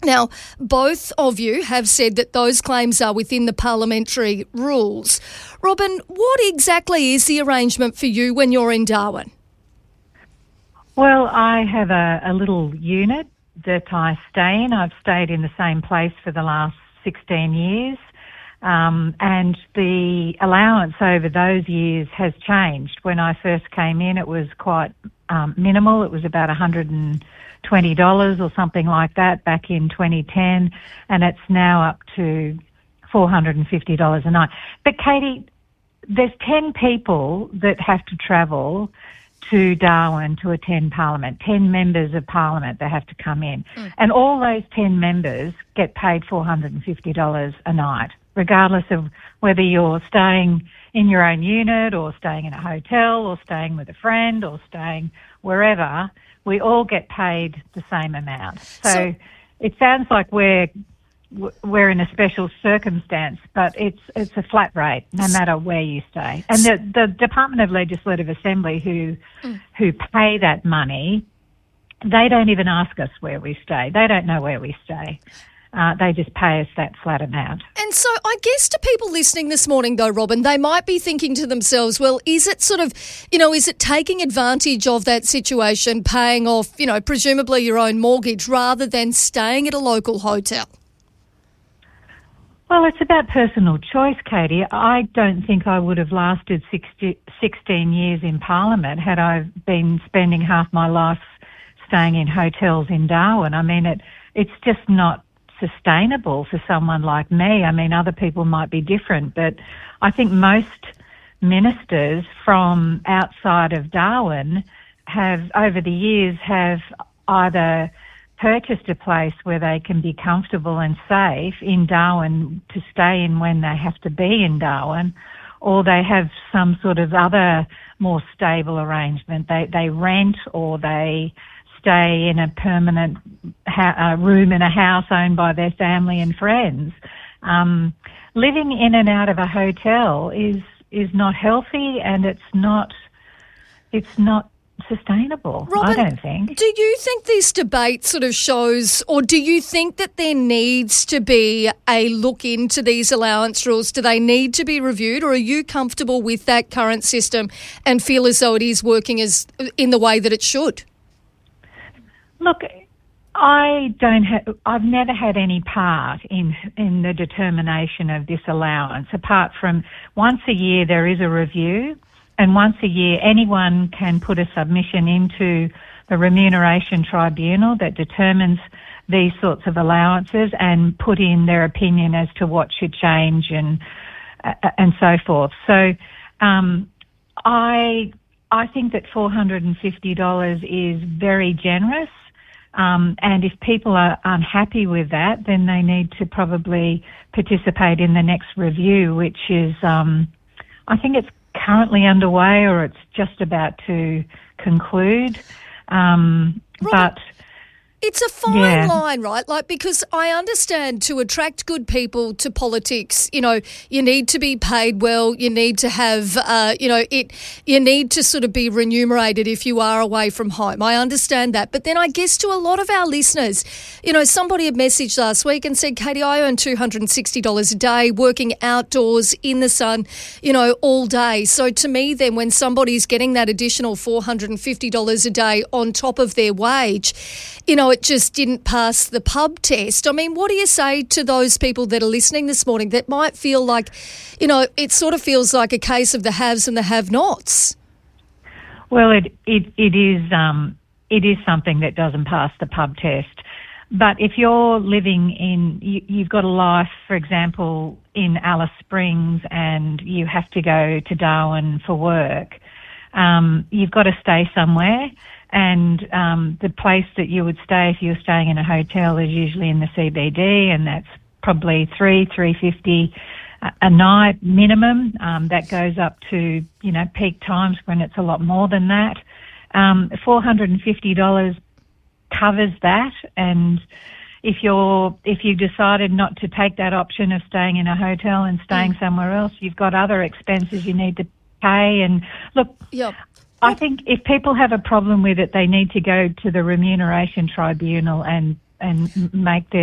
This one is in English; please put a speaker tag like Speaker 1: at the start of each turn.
Speaker 1: Now, both of you have said that those claims are within the parliamentary rules. Robin, what exactly is the arrangement for you when you're in Darwin?
Speaker 2: Well, I have a little unit that I stay in. I've stayed in the same place for the last 16 years. And the allowance over those years has changed. When I first came in, it was quite minimal. It was about $120 or something like that back in 2010, and it's now up to $450 a night. But Katie, there's 10 people that have to travel to Darwin to attend Parliament, 10 members of Parliament that have to come in. And all those 10 members get paid $450 a night, regardless of whether you're staying in your own unit or staying in a hotel or staying with a friend or staying wherever. We all get paid the same amount. So it sounds like we're in a special circumstance, but it's a flat rate no matter where you stay. And the Department of Legislative Assembly who pay that money, they don't even ask us where we stay. They don't know where we stay. They just pay us that flat amount.
Speaker 1: And so I guess to people listening this morning though, Robin, they might be thinking to themselves, well, is it sort of, is it taking advantage of that situation, paying off, presumably your own mortgage rather than staying at a local hotel?
Speaker 2: Well, it's about personal choice, Katie. I don't think I would have lasted 16 years in Parliament had I been spending half my life staying in hotels in Darwin. I mean, it's just not sustainable for someone like me. I mean, other people might be different, but I think most ministers from outside of Darwin have, over the years, have either purchased a place where they can be comfortable and safe in Darwin to stay in when they have to be in Darwin, or they have some sort of other more stable arrangement. They rent or they stay in a permanent room in a house owned by their family and friends. Living in and out of a hotel is not healthy, and it's not sustainable,
Speaker 1: Robin,
Speaker 2: I don't think.
Speaker 1: Do you think this debate sort of shows, or do you think that there needs to be a look into these allowance rules? Do they need to be reviewed, or are you comfortable with that current system and feel as though it is working in the way that it should?
Speaker 2: Look, I've never had any part in the determination of this allowance, apart from once a year there is a review, and once a year anyone can put a submission into the Remuneration Tribunal that determines these sorts of allowances and put in their opinion as to what should change and so forth. So I think that $450 is very generous. And if people are unhappy with that, then they need to probably participate in the next review, which is, I think it's currently underway or it's just about to conclude. But
Speaker 1: it's a fine line, right? Because I understand to attract good people to politics, you need to be paid well. You need to have, you need to sort of be remunerated if you are away from home. I understand that. But then I guess to a lot of our listeners, somebody had messaged last week and said, Katie, I earn $260 a day working outdoors in the sun, all day. So to me then, when somebody's getting that additional $450 a day on top of their wage, it just didn't pass the pub test. I mean, what do you say to those people that are listening this morning that might feel like, it sort of feels like a case of the haves and the have-nots?
Speaker 2: Well, it is something that doesn't pass the pub test. But if you're living you've got a life, for example, in Alice Springs and you have to go to Darwin for work, you've got to stay somewhere. And the place that you would stay if you're staying in a hotel is usually in the CBD, and that's probably $350 a night minimum. That goes up to, peak times when it's a lot more than that. $450 covers that, and if you decided not to take that option of staying in a hotel and staying somewhere else, you've got other expenses you need to pay. And look, I think if people have a problem with it, they need to go to the Remuneration Tribunal and make their